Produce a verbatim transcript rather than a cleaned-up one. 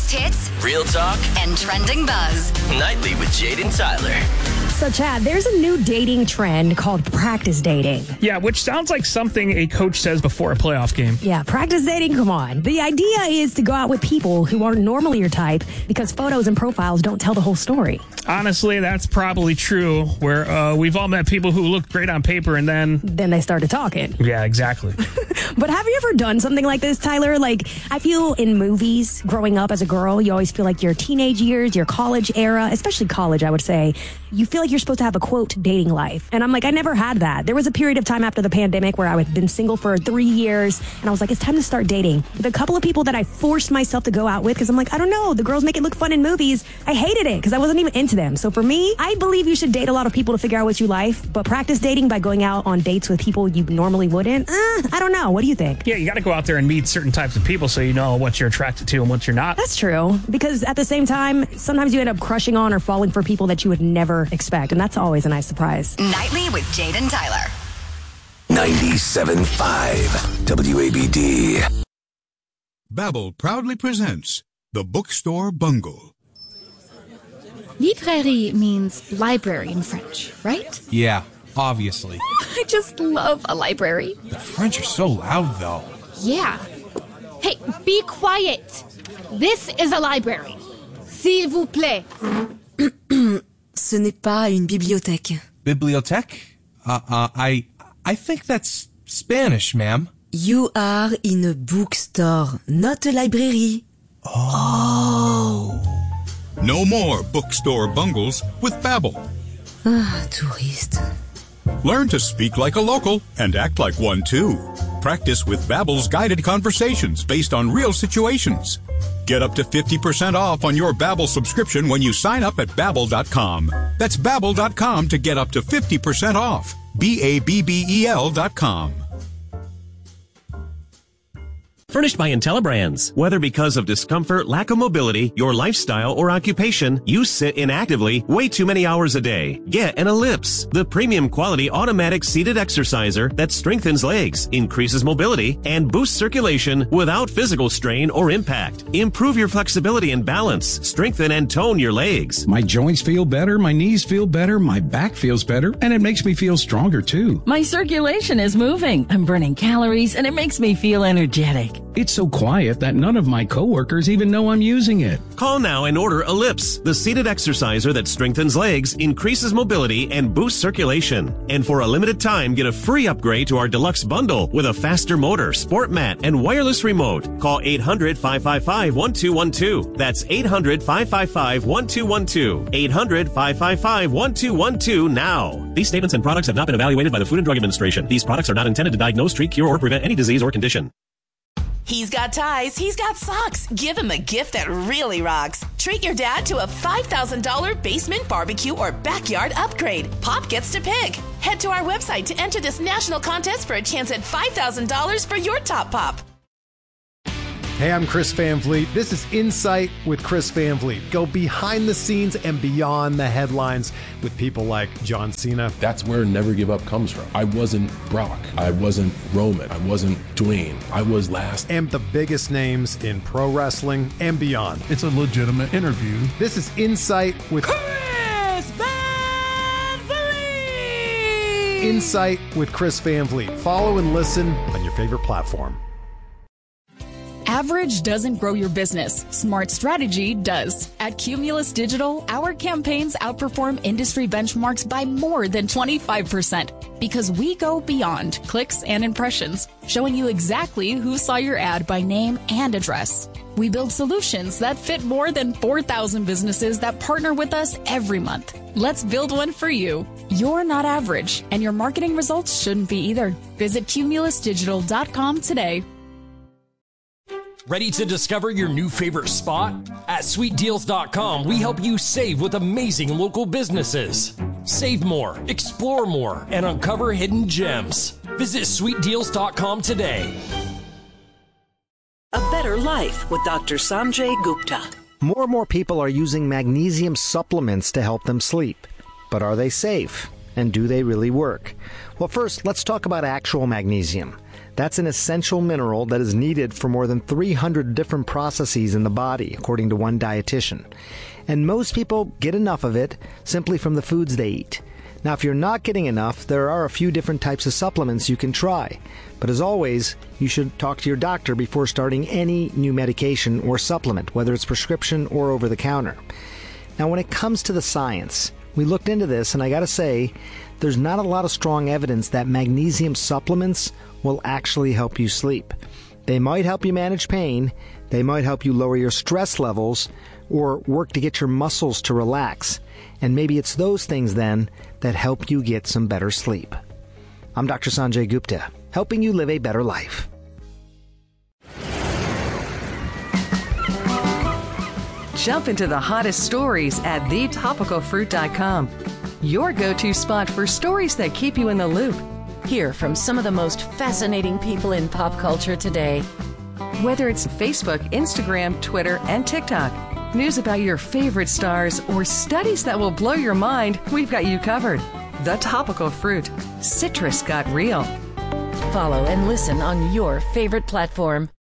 Biggest hits, real talk, and trending buzz. Nightly with Jade and Tyler. So, Chad, there's a new dating trend called practice dating. Yeah, which sounds like something a coach says before a playoff game. Yeah, practice dating, come on. The idea is to go out with people who aren't normally your type because photos and profiles don't tell the whole story. Honestly, that's probably true, where uh, we've all met people who look great on paper and then... Then they started talking. Yeah, exactly. But have you ever done something like this, Tyler? Like, I feel in movies, growing up as a girl, you always feel like your teenage years, your college era, especially college, I would say, you feel like you're supposed to have a, quote, dating life. And I'm like, I never had that. There was a period of time after the pandemic where I had been single for three years, and I was like, it's time to start dating. The couple of people that I forced myself to go out with, because I'm like, I don't know, the girls make it look fun in movies, I hated it because I wasn't even into them. So for me, I believe you should date a lot of people to figure out what you like, but practice dating by going out on dates with people you normally wouldn't, uh, I don't know. What do you think? Yeah, you got to go out there and meet certain types of people so you know what you're attracted to and what you're not. That's true, because at the same time, sometimes you end up crushing on or falling for people that you would never expect, and that's always a nice surprise. Nightly with Jade and Tyler. ninety-seven point five W A B D. Babbel proudly presents The Bookstore Bungle. Librairie means library in French, right? Yeah, obviously. I just love a library. The French are so loud, though. Yeah. Hey, be quiet. This is a library. S'il vous plaît. Ce n'est pas une bibliothèque. Bibliothèque? Uh, uh, I, I think that's Spanish, ma'am. You are in a bookstore, not a library. Oh. No more bookstore bungles with Babbel. Ah, touriste. Learn to speak like a local and act like one too. Practice with Babbel's guided conversations based on real situations. Get up to fifty percent off on your Babbel subscription when you sign up at Babbel dot com. That's Babbel dot com to get up to fifty percent off. B A B B E L dot com. Furnished by IntelliBrands. Whether because of discomfort, lack of mobility, your lifestyle, or occupation, you sit inactively way too many hours a day. Get an Ellipse, the premium quality automatic seated exerciser that strengthens legs, increases mobility, and boosts circulation without physical strain or impact. Improve your flexibility and balance, strengthen and tone your legs. My joints feel better, my knees feel better, my back feels better, and it makes me feel stronger too. My circulation is moving. I'm burning calories, and it makes me feel energetic. It's so quiet that none of my coworkers even know I'm using it. Call now and order Ellipse, the seated exerciser that strengthens legs, increases mobility, and boosts circulation. And for a limited time, get a free upgrade to our deluxe bundle with a faster motor, sport mat, and wireless remote. Call eight hundred, five five five, one two one two. That's eight hundred, five five five, one two one two. eight hundred, five five five, one two one two now. These statements and products have not been evaluated by the Food and Drug Administration. These products are not intended to diagnose, treat, cure, or prevent any disease or condition. He's got ties, he's got socks. Give him a gift that really rocks. Treat your dad to a five thousand dollars basement barbecue or backyard upgrade. Pop gets to pick. Head to our website to enter this national contest for a chance at five thousand dollars for your top pop. Hey, I'm Chris Van Vliet. This is Insight with Chris Van Vliet. Go behind the scenes and beyond the headlines with people like John Cena. That's where Never Give Up comes from. I wasn't Brock. I wasn't Roman. I wasn't Dwayne. I was last. And the biggest names in pro wrestling and beyond. It's a legitimate interview. This is Insight with Chris Van Vliet. Insight with Chris Van Vliet. Follow and listen on your favorite platform. Average doesn't grow your business. Smart strategy does. At Cumulus Digital, our campaigns outperform industry benchmarks by more than twenty-five percent because we go beyond clicks and impressions, showing you exactly who saw your ad by name and address. We build solutions that fit more than four thousand businesses that partner with us every month. Let's build one for you. You're not average, and your marketing results shouldn't be either. Visit cumulus digital dot com today. Ready to discover your new favorite spot? At sweet deals dot com, we help you save with amazing local businesses. Save more, explore more, and uncover hidden gems. Visit sweet deals dot com today. A better life with Doctor Sanjay Gupta. More and more people are using magnesium supplements to help them sleep. But are they safe? And do they really work? Well, first, let's talk about actual magnesium. That's an essential mineral that is needed for more than three hundred different processes in the body, according to one dietitian. And most people get enough of it simply from the foods they eat. Now, if you're not getting enough, there are a few different types of supplements you can try. But as always, you should talk to your doctor before starting any new medication or supplement, whether it's prescription or over the counter. Now, when it comes to the science, we looked into this, and I gotta say, there's not a lot of strong evidence that magnesium supplements will actually help you sleep. They might help you manage pain, they might help you lower your stress levels, or work to get your muscles to relax. And maybe it's those things then that help you get some better sleep. I'm Doctor Sanjay Gupta, helping you live a better life. Jump into the hottest stories at the topical fruit dot com. Your go-to spot for stories that keep you in the loop. Hear from some of the most fascinating people in pop culture today. Whether it's Facebook, Instagram, Twitter, and TikTok, news about your favorite stars, or studies that will blow your mind, we've got you covered. The Topical Fruit. Citrus got real. Follow and listen on your favorite platform.